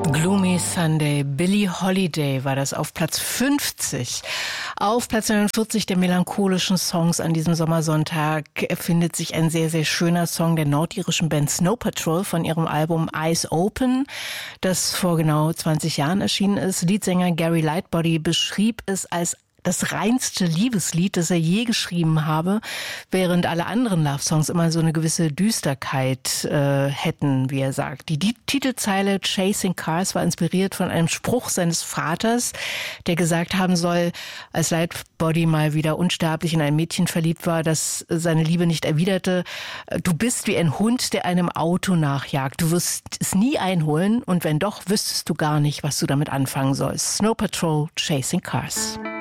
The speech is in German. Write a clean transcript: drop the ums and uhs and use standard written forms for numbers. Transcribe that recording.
Gloomy Sunday, Billie Holiday war das auf Platz 50. Auf Platz 49 der melancholischen Songs an diesem Sommersonntag findet sich ein sehr, sehr schöner Song der nordirischen Band Snow Patrol von ihrem Album Eyes Open, das vor genau 20 Jahren erschienen ist. Leadsänger Gary Lightbody beschrieb es als das reinste Liebeslied, das er je geschrieben habe, während alle anderen Love-Songs immer so eine gewisse Düsterkeit hätten, wie er sagt. Die Titelzeile Chasing Cars war inspiriert von einem Spruch seines Vaters, der gesagt haben soll, als Lightbody mal wieder unsterblich in ein Mädchen verliebt war, das seine Liebe nicht erwiderte: Du bist wie ein Hund, der einem Auto nachjagt. Du wirst es nie einholen und wenn doch, wüsstest du gar nicht, was du damit anfangen sollst. Snow Patrol, Chasing Cars.